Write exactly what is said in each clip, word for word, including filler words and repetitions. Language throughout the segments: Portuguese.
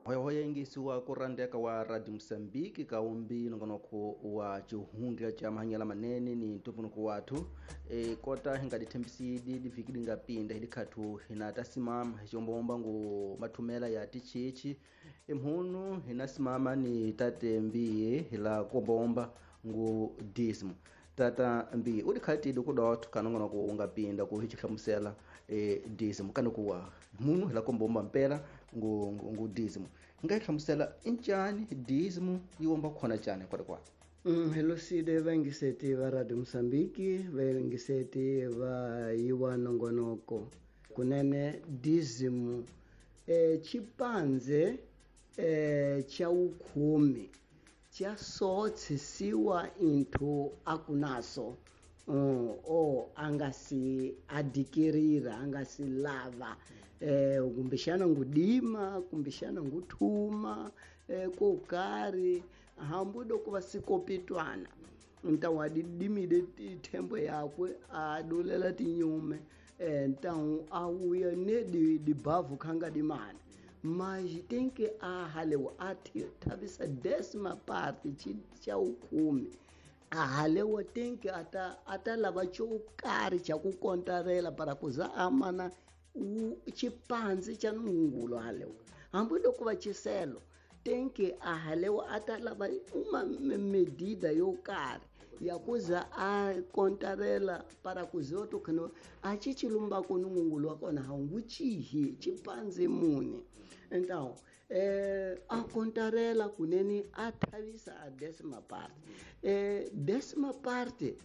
hoya ingisiwa kurandeka wa Radio Msambiki kaumbi nongonoko wa chihunga cha mahanyala manene ni tupunuko watu e, kota hinga ditembisidi difikidi ngapinda hili katu hinatasimama hichombomba ngu matumela ya tichichi imhunu hinasimama ni tate mbiye hila kumbomba ngu dismu tata mbi uli khati dukudot kanongono ku ungapinda ku hichikhamusela e dismu kanukuwa munu hila kumbomba mpela ngu ngu dismu ngakhamusela inchani dismu yiwomba khona chane kwa kwa Mm, hello side vangiseti va Radio Msambiki vangiseti va yiwa nongonoko kunene dismu e chipanze e cha ukhumi cha sotsi siwa into akunaso um, o angasi adikirira angasi lava eh kumbishana ngudima kumbishana nguthuma eh kokari hambudo kuva sikopitwana ntawadi dimide tembo yakwe adulela tinyume eh ntawu awuya ne di dibavu khanga dimana mas tem que a haleu ati thabisa décima parte cha ukhumi a haleu tem que ata ata lava chokari cha ku kontarela para kuza amana u chipanzi cha nungulo haleu hambu dokuva chiselo tem que a haleu ata lava uma medida yokari ya kuza a kontarela para kuzoto kano a chichilumba kunungulo akona hanguchihi chipanzi mune então eh a kontarela kuneni a thavisa a décima parte eh décima parte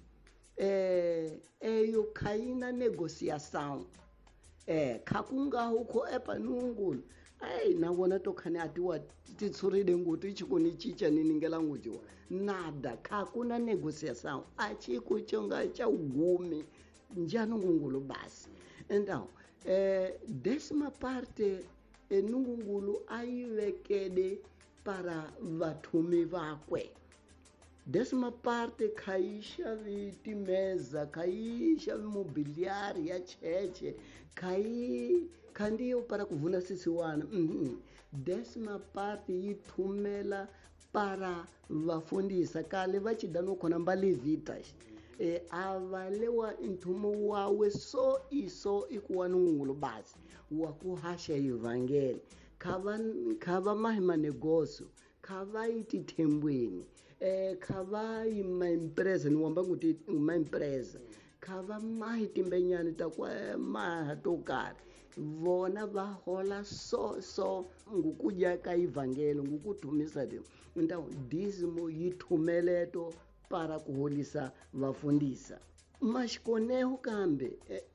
eh eyo khaina negociação eh khakunga huko epa nungulo ai na vona to khane atiwa titsuride nguti chikoni chicha niningela ngutiwa nada khakuna negociação a chiku chonga cha ugumi njano ngungulu basi então eh décima parte enungungulu ayivekede para vathumi vakwe décima parte khaisha vitimeza khaisha mobiliari ya cheche khai khandiyo para kuvuna sisiwana mhm décima parte yithumela para vafundisa kale vachidano khona mbali vitas e avalewa inthumo wawe so iso ikuwanungulo basi wa kuhasha evangeli khava khava mahima negócio khava itithembweni eh khava ima empresa ni wamba nguti uma empresa khava mahitimbenyani ta kwa mahatokari vona va hola so so ngukuja ka evangeli ngukuthumisa le então dismo yithumeleto para kuholisa vafundisa mashikoneho kambe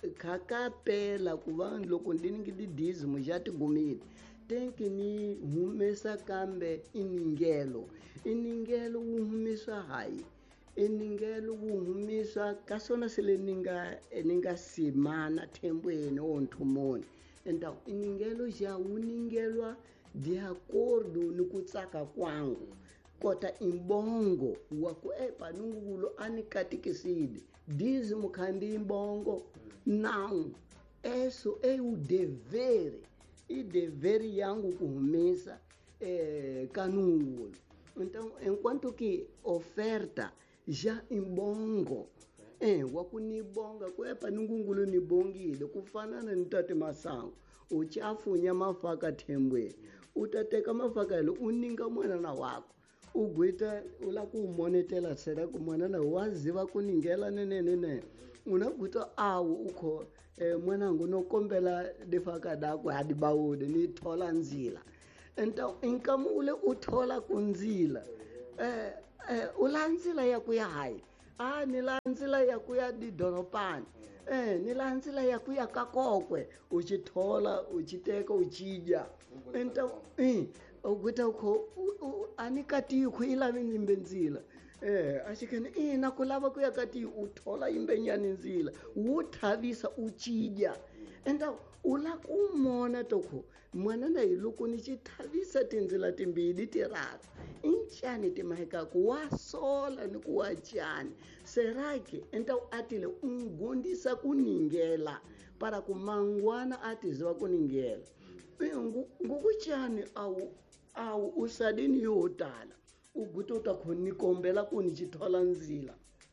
khakapela kuva loko ndiningidi dismo já tigumile tem que ni humesa kambe iningelo iningelo humisa hai iningelo humisa kasona sele ninga ninga simana thembweni onthumoni então iningelo já uningelwa de acordo nikutsaka kwangu kota imbongo waku epa nungulo anikatikisidi dismo khandi imbongo não eso é o dever e dever yangu kuhumisa eh kanungulo então enquanto que oferta já imbongo eh wakunibonga kwepa nungulo nibongile kufanana nitate masango uchafunya mafaka thembweni utateka mafaka lo uninga mwana na wako ugwita ula kumonetela sera kumwana na waziva kuningela nene nene unaguta awu ukho eh mwanangu nokombela defaka dakwe hadibawude ni thola nzila ento inkamu ule uthola kunzila eh eh ulanzila yakuya hayi ah nilanzila yakuya didoropani eh nilanzila yakuya kakokwe uchithola uchiteka uchija ento eh ugwita ukho anikati ukhila nzimbenzila eh ashikene ina kulava kuya kati uthola imbenyani nzila uthavisa uchija enda ula kumona toko mwana na iloko ni chithavisa tinzila timbili tirara inchani timaheka kuwasola ni kuwachani serake enda atile ungondisa kuningela para kumangwana atiziwa kuningela ngukuchani au awu usadini yo tala ukuthi utakhona ikombela ku ni chithola nzila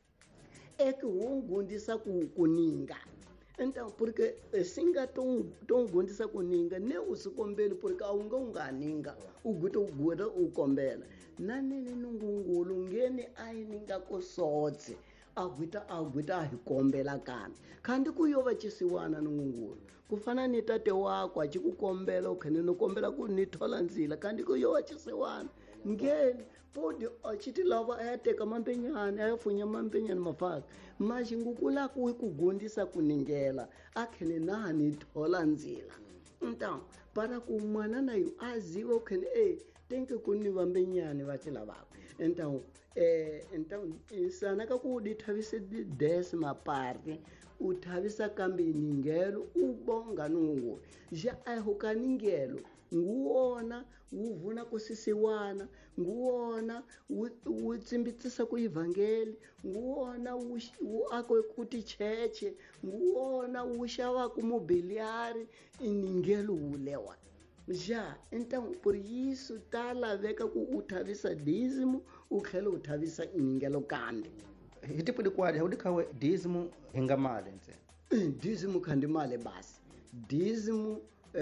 eke wongundisa ku kuninga então porque singa tão tão gondisa kuninga ne usikombeli porque aunga unganinga uguto ugura ukombela nanene nungungulu ngeni ayininga kosotse agwita agwita ahikombela kana kandi kuyova chisiwana nungungulu kufana ni tate wako achikukombela ukhane nokombela ku ni thola nzila kandi kuyova chisiwana ngeni podi achiti lava ayateka mampenyani ayafunya mampenyani mafaka maji ngukula kugundisa kuningela akhene nani thola nzila então para ku mwana nayo aziva ukhene eh tenke kuni vambenyani vatila vako então eh então sana ka ku di thavise di décima parte u thavisa kambe ningelo ubonga nungu ja ayihoka ningelo nguwona wuvuna kusisiwana nguwona wutsimbitsisa ku evangeli nguwona ako kuti cheche nguwona wuxava ku mobiliari iningelo wulewa já então por isso tá laveka ku u thavisa dízimo u tlhela u thavisa iningelo kambe hi tipo dikwadi ha u dikhawe dízimo hi nga mali ntsena dízimo khandi mali basi dízimo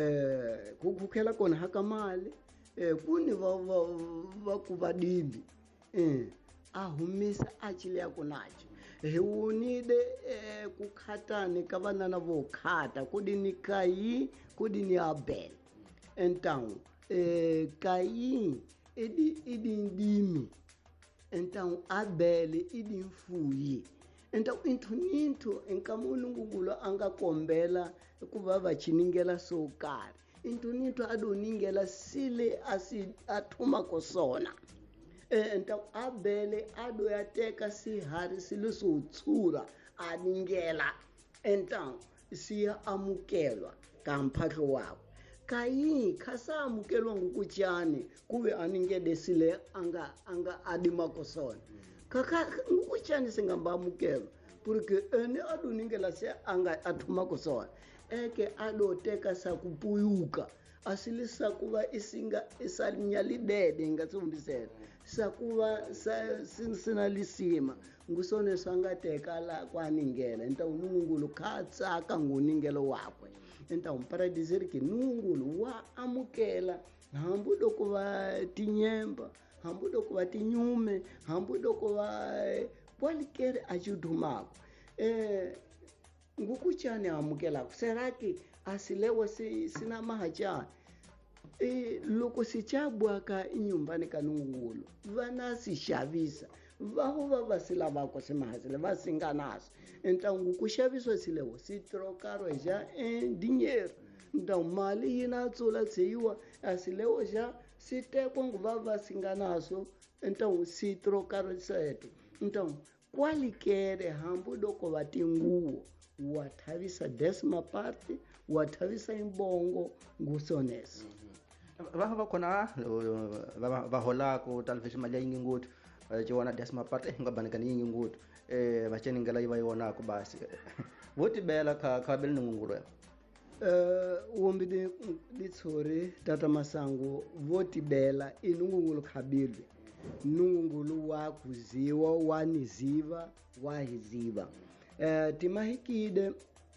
eh kukhela kona haka mali eh kuni va va ku vadimbi eh a humisa a chile ya kunachi he unide eh kukhatani ka vanana vo khata kudi ni Kayi kudi ni Abel então eh Kayi idi idi ndimi então Abel idi mfuyi então intuninto enkamulungulo anga kombela kuva vachiningela so kari intuninto adoningela sile asi athuma kosona eh então Abele ado yateka sihari silo sotsura aningela então siya amukelwa kamphahlo wako Kayi khasa amukelwa ngukutshani kube aningede sile anga anga adima kosona kaka ngukutshani singamba amukelwa porque ene adoningela se anga athuma kosona eke adoteka sakupuyuka asilisa kuva isinga isalinyalidede ngatsombisela sakuva sinalisima ngusone swangateka la kwaningela enta unungulu khatsaka nguningelo wakwe enta umparadiseri ke nungulu wa amukela hambu dokuva tinyemba hambu dokuva tinyume hambu dokuva kwalikere achidumako eh ngukuchani amukelako seraki asilewa si sina mahachani e loko sichabwaka inyumbani kanungulu vana sixavisa vaho va vasilavako simahasile va singanaso então ngukushaviswa silewa sitrokaro ja e dinheiro então mali yina tsula tseyiwa asilewa ja sitekwa nguva va singanaso então sitrokaro seto então kwalikere hambu doko va tinguwo wathavisa décima parte wathavisa imbongo ngusoneso vaho va khona va holako talvez mali ya yingi ngutu chiwona décima parte nga banikani yingi ngutu eh vacheningela yiva yonako basi voti bela kha kha bel nungulo eh wombi di ditshori tata masango voti bela inungulo khabili nungulu wa kuziwa waniziva wahiziva eh timahikide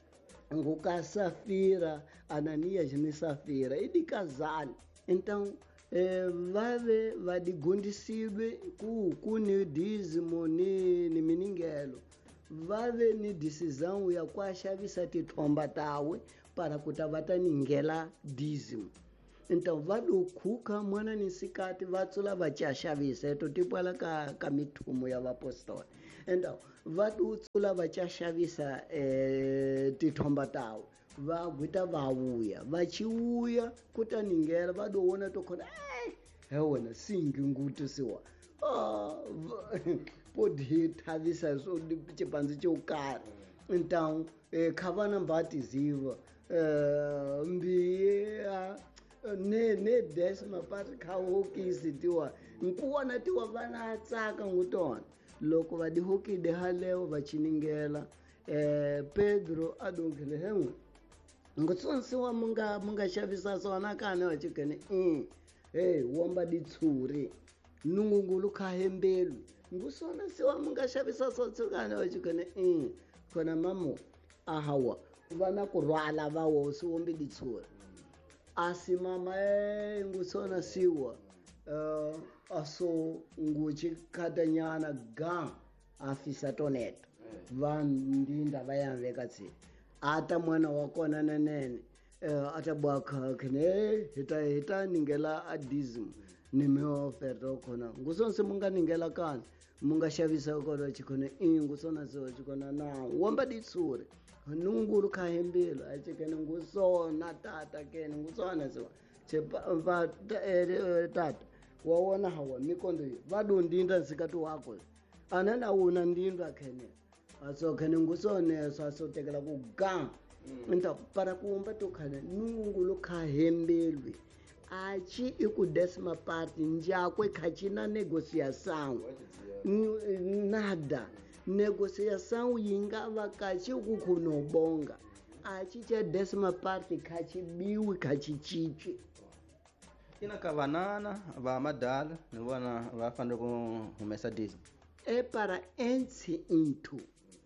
ngukasafira Ananias ni Safira idikazali então eh vave vadigundisiwe ku kuni dízimo ni ni miningelo vave ni decisão ya kwashavisa tithomba tawe para kutavata ningela dízimo então vadokhuka mwana nisikati vatsula vachashavisa eto tipala ka ka mithumo ya vapostoli então vadutsula vachashavisa eh tithomba tawo vagwita vauya vachiuya kutaningela vadowona tokhona eh hewona singi ngutu siwa ah podi thavisa so chipanzi chokari então eh khavana mbati ziva eh mbiya ne ne décima parte khawokisi tiwa nkuwana tiwa vana tsaka ngutona loko vadihokide haleo vachiningela eh Pedro adongele hemwe ngutsonsiwa munga munga shavisa sona kana wachikene mm hey womba ditsuri nungungulu kahembelwi ngusona siwa mungashavisa sotsukana wachikone mm kona mamo ahawa vana kurwala vawo siwombi ditsuri asi mama eh ngusona siwa uh, aso nguchikhatanyana ga afisa toneto vandinda vayamveka tsi ata mwana wakona nenene uh, atabwaka kene hita hita ningela adism nimeoferta khona ngusona simunganingela kana mungashavisa kona chikone ingusona so chikona na womba ditsuri nungulu kahembelo achikene ngusona tata kene ngusona so chepa va tata wawona hawa mikondo vadondinda nsikati wako anana una ndindwa kene aso kene ngusone sasotekela kuga nta para kuomba tokhana nungulu kahembelwe achi ikudesima party njakwe khachina negociação nada negociação yingava kachi ukukhonobonga achi cha desima party khachibiwi khachichichi ina ka vanana va madala ni vona va fanele ku humesa disney e para entsi into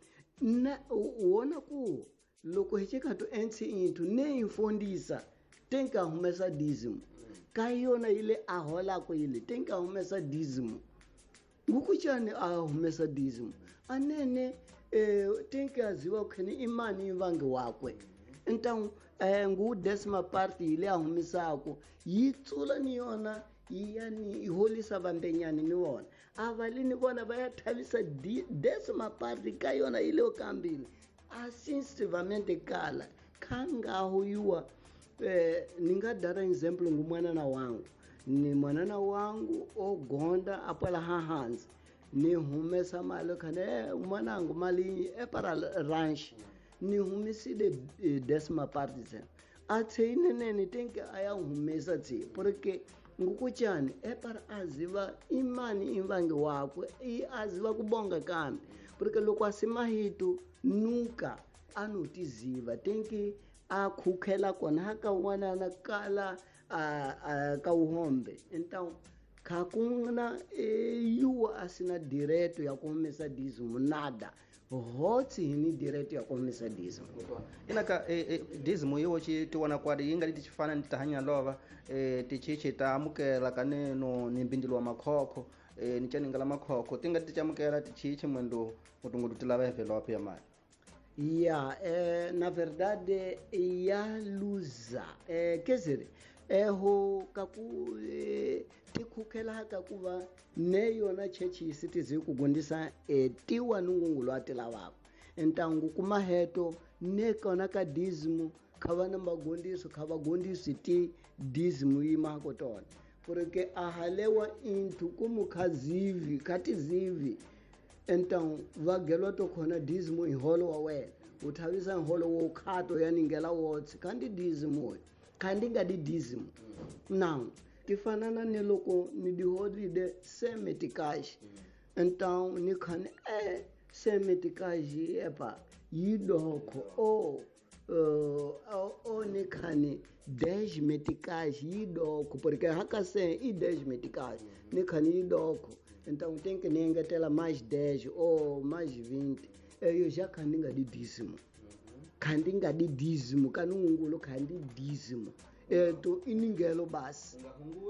na uona ku loko hi chikhato entsi into ne infondisa tenka humesa disney ka yona ile ahola ko ile tenka humesa disney ngukuchane a humesa disney anene eh tenka aziwa khani imani ivange wakwe então eh ngu desima party ile ahumisako yitsula ni yona yani iholisa vambenyani ni wona avalini vona vayathavisa desima party ka yona ile okambile asinsivamente kala khangaho yuwa eh ningadara example ngumwanana wangu ni mwanana wangu ogonda apala hahanzi ni humesa mali khane mwanangu mali epara ranch ni humisile desima party sen atsene nene tenke aya humesa tsi porque ngukuchani epara aziva imani imvange wakwe i aziva kubonga kambe porque loko asimahitu nuka anotiziva tenke akhukhela kona haka wanana kala a ka uhombe então khakuna yuwa asina direto ya kumisa dismo nada hotsi hini direto ya kumisa dismo ina ka dismo yiwo chi tiwana kwadi yinga liti chifana nitahanya lova tichichi taamukela kaneno nimbindilwa makhokho nichaningala makhokho tinga tichamukela tichichi mwendo utungudu tilava envelope ya mali ya eh, na verdade ya luza eh, kezere eho kaku eh, tikhukhela kakuva ne yona chechi isitizi kugondisa eh, tiwa nungungulu atilavako entangu kumaheto ne kona ka dismo khavana magondiso khavagondisi ti dismo yimako tona porque ahalewa into kumukhazivi khatizivi então vagelwa to khona dismo iholo wa wena uthavisa iholo wo khato yaningela wotsi kandi dismo kandi ngadi dismo now tifanana ne loko ni di holiday semetikash então ni khane eh semetikash epa yidoko o uh, o ni khane dez metikash yidoko porque hakase i dez metikash ni khane yidoko então tem que nengatela mais dez ou mais vinte eu já kandinga de dízimo kandinga de dízimo kanungulo kandi dízimo eto iningelo basi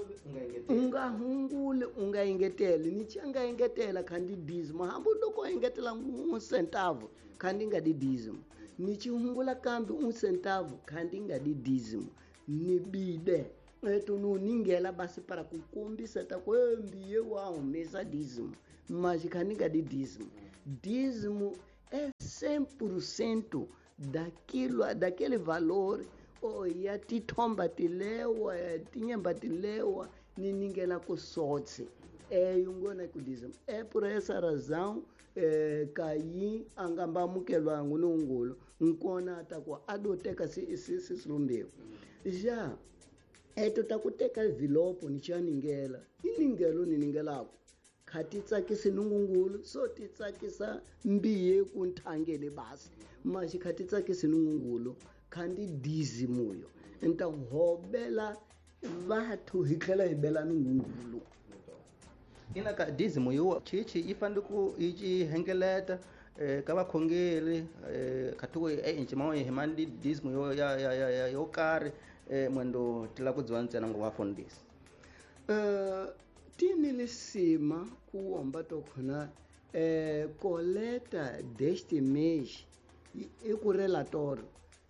ungahungule ungaingetele nichanga ingetela kandi dízimo hambo loko ingetela um centavo kandinga de dízimo nichihungula kambi um centavo kandinga de dízimo nibide eto nuningela basi para kukombisa takwembiye wahumesa dízimo mas kandinga de dízimo dízimo é cem por cento daquilo, daquele valor oh, ya tithomba tilewa ya tinyemba tilewa niningela kusotse é yungona kudizimo é por essa razão é, kayi angambamukelwa ngunungulu nkona atakwa adoteka sisilumbeko já eto takuteka vilopo nichaningela iningelo niningelako khatitsakisa nungungulu so titsakisa mbiye kunthangele basi mashi khatitsakisa nungungulu khandi dizimuyo enta hobela vathu hi tlhela hi bela nungungulu. ina ka dism yo chichi yi fanele ku yi ci hengeleta eh, ka vakhongeri eh, khatuku eh, ncima hi mandi dism yo ya ya ya ya yo karhi eh, mwendo tila ku dziwa ntsena ngo vafundisi. Uh, tini lisima kuomba tokhona eh, koleta destimation i ku relatório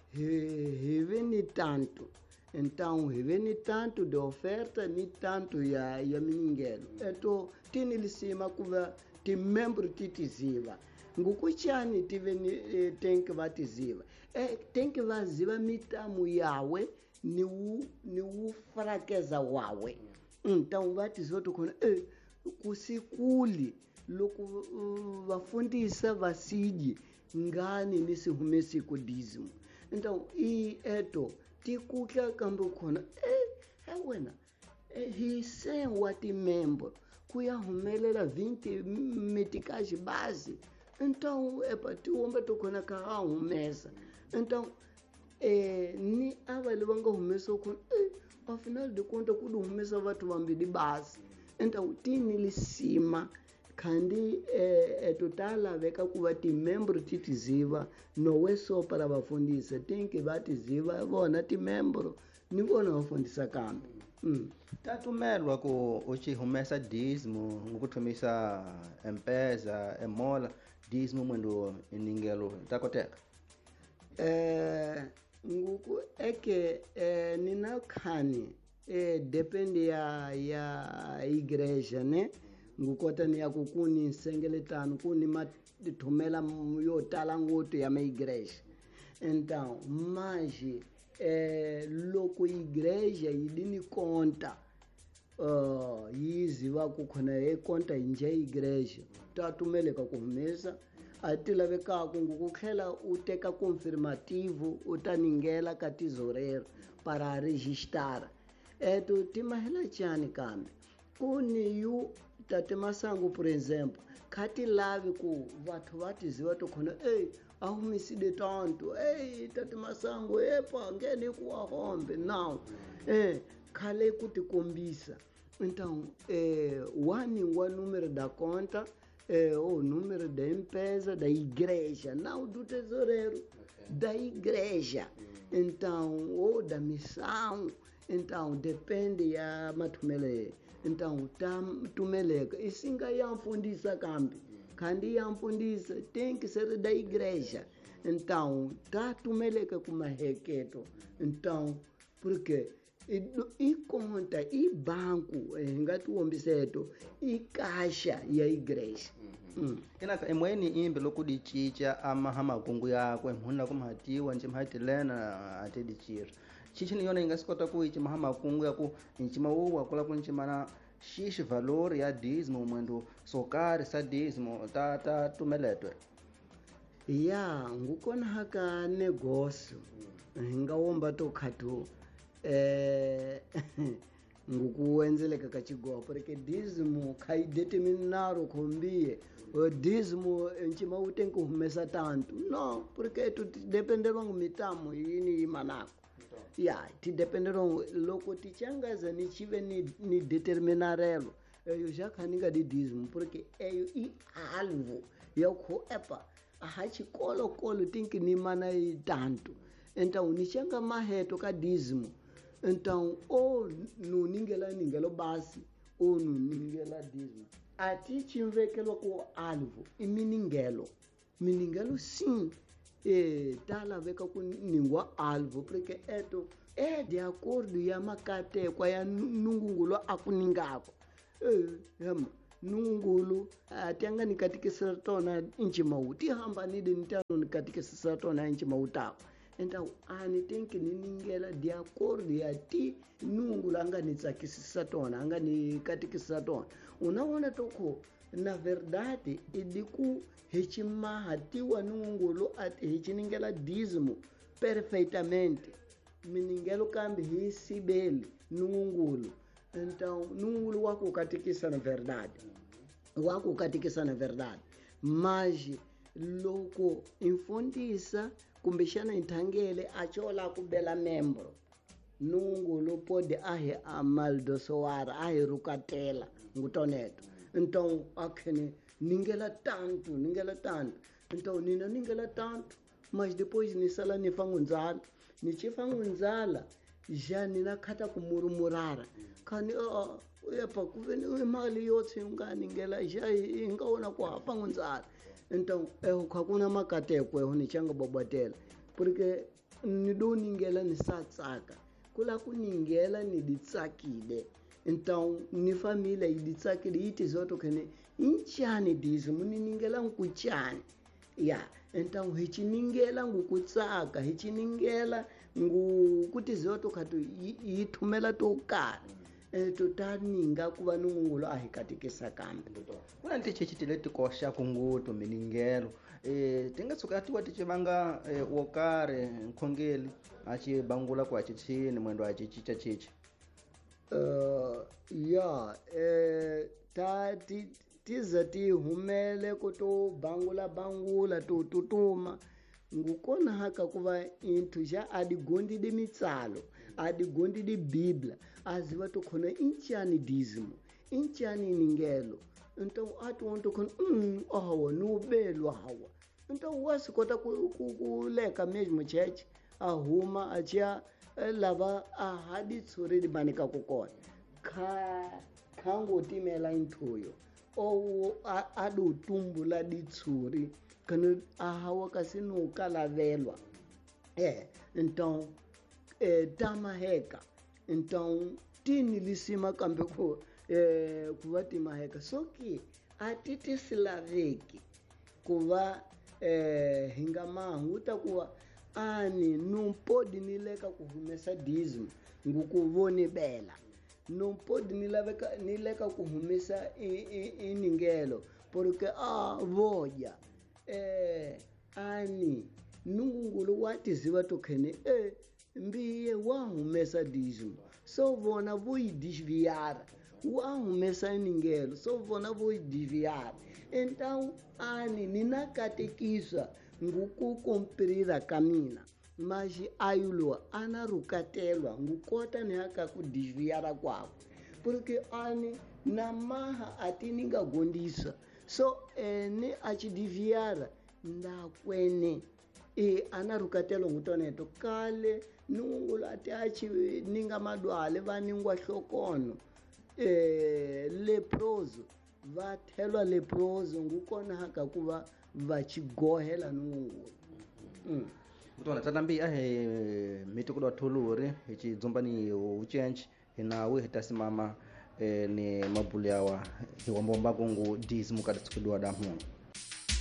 hi ve ni tanto então hi ve ni tanto de oferta ni tanto ya ya minyingelo eto tini lisima kuva timembro titiziva ngukuchani tive ni eh, tenke vatiziva eh, tenke vaziva mitamu yawe ni wu ni wu frakeza wawe então vatiziva tokhona eh, kusikuli loko uh, vafundisa vasidi ngani nisihumesi ku dism então i eto tikukla kambe khona eh he wena eh, hi se wa timember kuya humelela vinte metikaji base então epa tiomba tokhona ka ha humesa então eh ni ava leva nga humesa khona eh afinal de conta ku humesa vathu vambili base então tini lisima khandi eh, totala veka kuva timembro titiziva nowe so para vafundisa tenke vatiziva vona timembro ni vona vafundisa kambe mm. tatumelwa ku uchi humesa dism ngukuthumisa empeza emola dism mwendo iningelo takoteka eh nguku eke eh, nina khani eh, depende ya ya igreja ne ngukota ni ya kukuni nsengeletano kuni mathumela yo tala ngoto ya maigreja então mas eh, loko igreja yidini conta uh, yiziva kukhona e conta inje igreja tatumeleka kuhumesa atilavekaka ngukutlhela u teka confirmativo u ta ningela ka tizorero para registrar eto timahela chani kambe kuni yu tate masangu por exemplo khati lave ku vathu vatiziva tokhona ei ahumiside tanto ei tate masangu epa ngene ku ahombe now eh khale ku tikombisa então eh wani wa número da conta eh o número da empresa da igreja não do tesoureiro okay. Da igreja uhum. Então ou da missão então depende ya mathumele então tam tumeleka isinga yamfundisa kambi khandi yamfundisa tem que ser da igreja então tá tumeleka com maheketo então porque i, i conta i banco ngati wombiseto i caixa ya igreja mm. Ina emweni imbe lokudichicha ama hamakungu yakwe mhuna kumhatiwa nchimhatilena atedichira chichini yona ingasikota kuichi mahamakungu yaku nchima uwa kula kunchimana shishi valor ya dismo mwendo sokari sa dismo ta ta tumeletwe ya ngukona haka negócio ngawomba to khatu eh ngukuwenzeleka kachigowa porque dismo kai determinaro kombie o dismo nchima utenko humesa tanto no porque tu dependerwa ngumitamo yini imanako ya ti dependerwa loko tichangaza ni chive ni, ni determinarelo eyo jakhaninga di dismo porque eyo i alvo yakho epa ahachi kolo kolo tinki ni mana tanto então nichanga maheto ka dismo então o no ningela ningelo basi o no ningela dismo ati chimvekelo ko alvo iminingelo miningelo sim e tala veka ku ningwa alvo porque eto é de acordo ya makate kwa ya nungungulo akuningako eh yama nungulu atanga nikatikisira tona inchi mauti hamba nidi nitano nikatikisira tona inchi mautako então ani tenki niningela de acordo ya ti nungulu anga nitsakisisa tona anga nikatikisira tona unaona toko na verdade idiku hechima hatiwa nungulu at hechiningela dismo perfeitamente miningelo kambi hisibeli nungulu então nungulu wako katikisa na verdade wako katikisa na verdade mas loko infundisa kumbexana inthangele achola kubela membro nungulu pode ahe amaldo soara ahe rukatela ngutoneto então akhene ningela tanto ningela tanto então nina ningela tanto mas depois ni sala ni fangunzala ni chifangunzala já nina khata kumurumurara khani a yepa kuveni imali yothi unganingela já ingaona kwa fangunzala então eu khakuna makatekwe honi changa bobotela porque ni do ningela ni satsaka kula kuningela ni ditsakile então ni família iditsakile iti zoto kene inchani dizo muniningela nkuchani ya então hichiningela ngukutsaka hichiningela ngukuti zoto khatu yithumela tokala eh totaninga kuva nungulo ahikatikisa kambe kuna ntichechitile tikosha kunguto miningelo eh tingatsuka tiwa tichivanga eh, wokare nkhongeli achibangula kwa chichini mwendo achichicha chichi uh ya eh ta ti tiza ti humele kuto bangula bangula to tutuma ngukona haka kuva into ja adigondi de mitsalo adigondi de biblia aziva to khona inchani dizimo inchani ningelo então atonto khona um awa no belo hawa então wasikota kuleka mesmo church ahuma achia lava ahadi tsuri di banika kukona kha khango timela inthuyo o adu tumbula ditsuri kana ahawa kasino kalavelwa eh então eh tamaheka então tini lisima kambe ko eh kuva timaheka soki atiti silaveki kuva eh hingamahuta kuva ani numpodi nileka kuhumesa dizim ngukuvoni bela numpodi nilaveka nileka kuhumesa iningelo porque a voja eh ani nungulu wati ziva tokhene eh mbiye wa humesa dizim so vona voi desviar wa humesa iningelo so vona voi desviar então ani ninakatekisa ngukukumpirira kamina mas ayulo anarukatelwa ngukota nehaka kudesviara kwavo porque ani namaha atiningagondisa so ene achidesviara ndakwene e anarukatelwa ngutoneto kale nungulu ati achi ninga madwale vaningwa hlokono e leproso vathelwa leproso ngukona haka kuva vachigohela nungulu mm. kutona tatambi ahe mitikulo thuluri hichidzombani uchenchi hinawe hitasimama eh, ni mabuli awa hiwambomba kungu dizi mukati tsikudwa damu